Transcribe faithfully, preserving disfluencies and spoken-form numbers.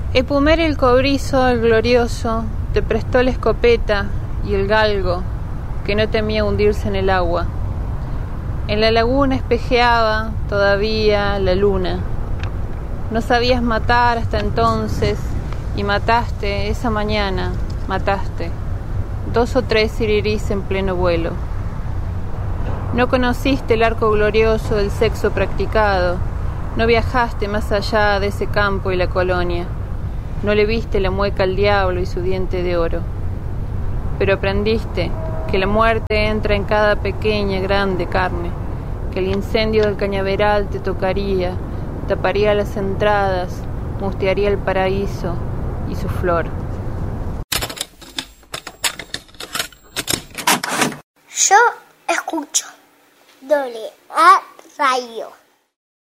Epumer el cobrizo, el glorioso, te prestó la escopeta y el galgo, que no temía hundirse en el agua. En la laguna espejeaba todavía la luna. No sabías matar hasta entonces, y mataste esa mañana, mataste dos o tres siriris en pleno vuelo. No conociste el arco glorioso del sexo practicado, no viajaste más allá de ese campo y la colonia, no le viste la mueca al diablo y su diente de oro. Pero aprendiste que la muerte entra en cada pequeña, grande carne, que el incendio del cañaveral te tocaría, taparía las entradas, mustearía el paraíso y su flor. Yo escucho doble A Radio.